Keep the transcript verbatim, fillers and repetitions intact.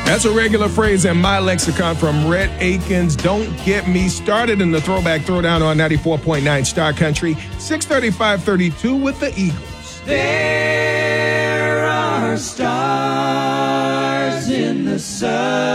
That's a regular phrase in my lexicon from Rhett Akins. Don't get me started in the Throwback Throwdown on ninety-four point nine Star Country. six thirty-five thirty-two with the Eagles. There are stars in the sun.